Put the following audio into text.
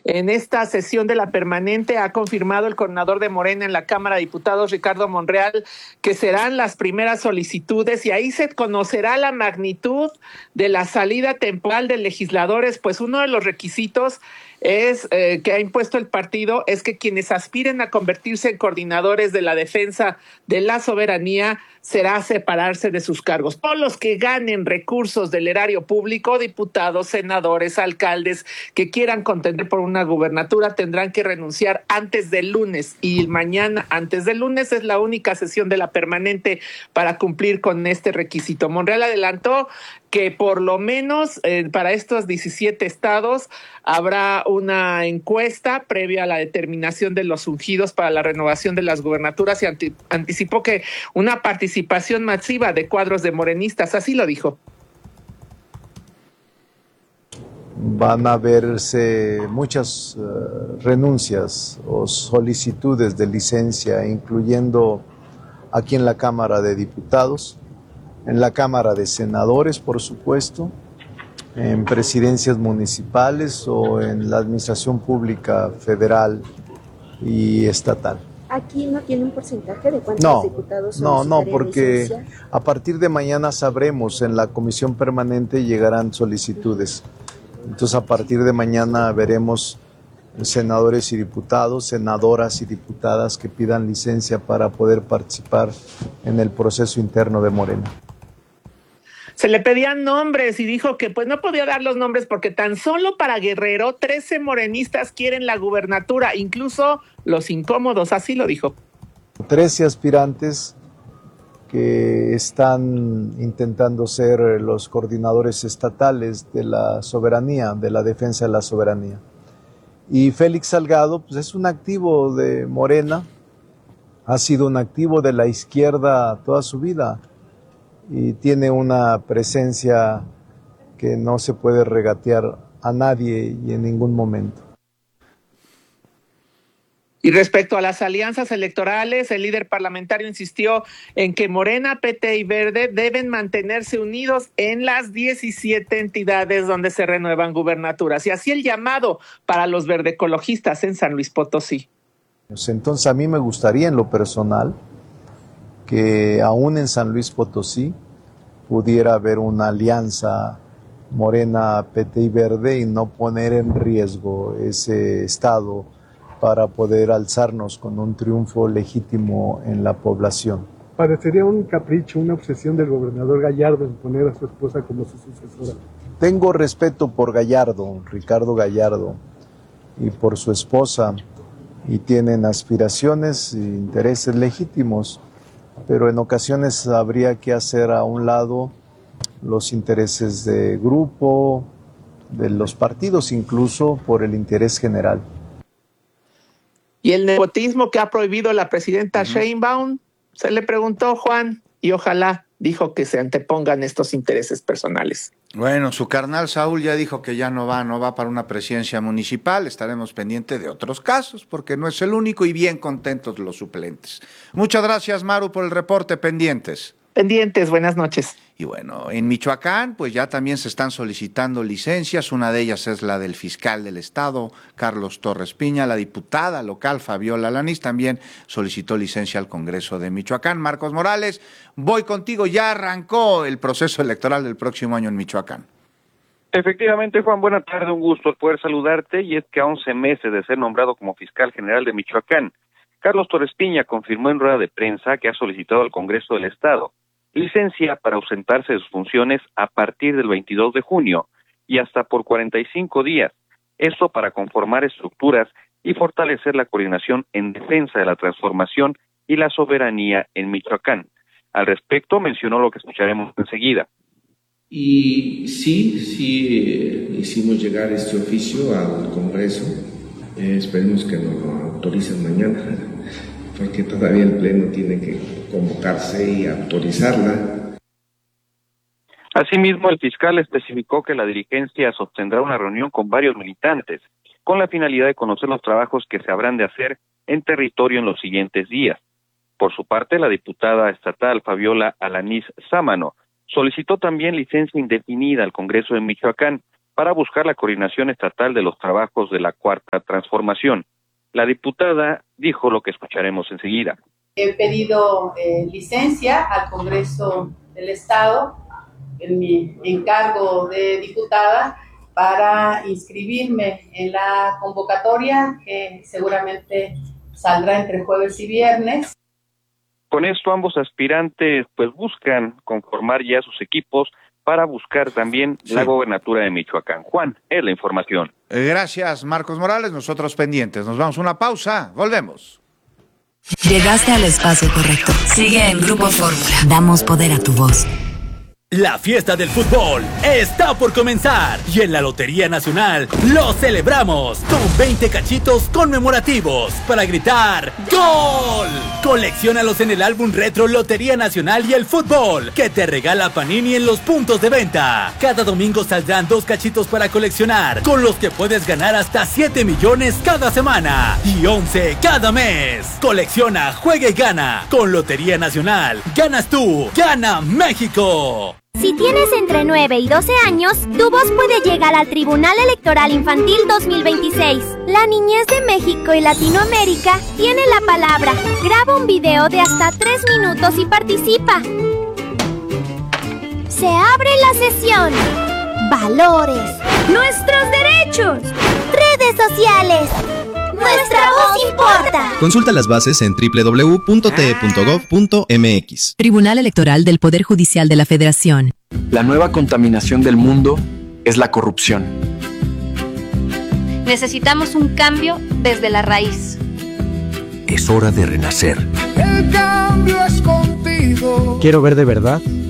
En esta sesión de la permanente ha confirmado el coordinador de Morena en la Cámara de Diputados, Ricardo Monreal, que serán las primeras solicitudes y ahí se conocerá la magnitud de la salida temporal de legisladores, pues uno de los requisitos es que ha impuesto el partido es que quienes aspiren a convertirse en coordinadores de la defensa de la soberanía será separarse de sus cargos. Todos los que ganen recursos del erario público, diputados, senadores, alcaldes, que quieran contender por una gubernatura tendrán que renunciar antes del lunes, y mañana antes del lunes es la única sesión de la permanente para cumplir con este requisito. Monreal adelantó que por lo menos para estos 17 estados habrá una encuesta previa a la determinación de los ungidos para la renovación de las gubernaturas y anticipó que una participación masiva de cuadros de morenistas, así lo dijo. Van a verse muchas renuncias o solicitudes de licencia, incluyendo aquí en la Cámara de Diputados, en la Cámara de Senadores, por supuesto, en presidencias municipales o en la administración pública federal y estatal. ¿Aquí no tiene un porcentaje de cuántos diputados son? No, porque a partir de mañana sabremos, en la comisión permanente llegarán solicitudes. Entonces a partir de mañana veremos senadores y diputados, senadoras y diputadas que pidan licencia para poder participar en el proceso interno de Morena. Se le pedían nombres y dijo que pues no podía dar los nombres porque tan solo para Guerrero 13 morenistas quieren la gubernatura, incluso los incómodos, así lo dijo. 13 aspirantes que están intentando ser los coordinadores estatales de la soberanía, de la defensa de la soberanía. Y Félix Salgado pues es un activo de Morena, ha sido un activo de la izquierda toda su vida y tiene una presencia que no se puede regatear a nadie y en ningún momento. Y respecto a las alianzas electorales, el líder parlamentario insistió en que Morena, PT y Verde deben mantenerse unidos en las 17 entidades donde se renuevan gubernaturas. Y así el llamado para los verdeecologistas en San Luis Potosí. Entonces a mí me gustaría en lo personal que aún en San Luis Potosí pudiera haber una alianza Morena, PT y Verde y no poner en riesgo ese estado para poder alzarnos con un triunfo legítimo en la población. Parecería un capricho, una obsesión del gobernador Gallardo en poner a su esposa como su sucesora. Tengo respeto por Gallardo, Ricardo Gallardo, y por su esposa, y tienen aspiraciones e intereses legítimos, pero en ocasiones habría que hacer a un lado los intereses de grupo, de los partidos, incluso por el interés general. Y el nepotismo que ha prohibido la presidenta Sheinbaum, se le preguntó Juan, y ojalá dijo que se antepongan estos intereses personales. Bueno, su carnal Saúl ya dijo que ya no va para una presidencia municipal. Estaremos pendientes de otros casos, porque no es el único, y bien contentos los suplentes. Muchas gracias, Maru, por el reporte. Pendientes. Pendientes, buenas noches. Y bueno, en Michoacán, pues ya también se están solicitando licencias. Una de ellas es la del fiscal del estado, Carlos Torres Piña. La diputada local, Fabiola Lanís, también solicitó licencia al Congreso de Michoacán. Marcos Morales, voy contigo. Ya arrancó el proceso electoral del próximo año en Michoacán. Efectivamente, Juan, buena tarde, un gusto poder saludarte. Y es que a 11 meses de ser nombrado como fiscal general de Michoacán, Carlos Torres Piña confirmó en rueda de prensa que ha solicitado al Congreso del Estado licencia para ausentarse de sus funciones a partir del 22 de junio y hasta por 45 días, esto para conformar estructuras y fortalecer la coordinación en defensa de la transformación y la soberanía en Michoacán. Al respecto mencionó lo que escucharemos enseguida. Y sí, hicimos llegar este oficio al Congreso, esperemos que nos lo autoricen mañana, porque todavía el Pleno tiene que convocarse y autorizarla. Asimismo, el fiscal especificó que la dirigencia sostendrá una reunión con varios militantes, con la finalidad de conocer los trabajos que se habrán de hacer en territorio en los siguientes días. Por su parte, la diputada estatal Fabiola Alanís Sámano solicitó también licencia indefinida al Congreso de Michoacán para buscar la coordinación estatal de los trabajos de la Cuarta Transformación. La diputada dijo lo que escucharemos enseguida. He pedido licencia al Congreso del Estado en mi encargo de diputada para inscribirme en la convocatoria que seguramente saldrá entre jueves y viernes. Con esto ambos aspirantes pues buscan conformar ya sus equipos para buscar también la gobernatura de Michoacán. Juan, es la información. Gracias, Marcos Morales. Nosotros pendientes. Nos vamos a una pausa. Volvemos. Llegaste al espacio correcto. Sigue en Grupo Fórmula. Damos poder a tu voz. La fiesta del fútbol está por comenzar y en la Lotería Nacional lo celebramos con 20 cachitos conmemorativos para gritar ¡Gol! Colecciónalos en el álbum retro Lotería Nacional y el Fútbol que te regala Panini en los puntos de venta. Cada domingo saldrán 2 cachitos para coleccionar, con los que puedes ganar hasta 7 millones cada semana y 11 cada mes. Colecciona, juega y gana. Con Lotería Nacional, ganas tú, gana México. Si tienes entre 9 y 12 años, tu voz puede llegar al Tribunal Electoral Infantil 2026. La niñez de México y Latinoamérica tiene la palabra. Graba un video de hasta 3 minutos y participa. Se abre la sesión. Valores. Nuestros derechos. Redes sociales. Nuestra voz importa. Consulta las bases en www.te.gov.mx. Tribunal Electoral del Poder Judicial de la Federación. La nueva contaminación del mundo es la corrupción. Necesitamos un cambio desde la raíz. Es hora de renacer. El cambio es contigo. Quiero ver de verdad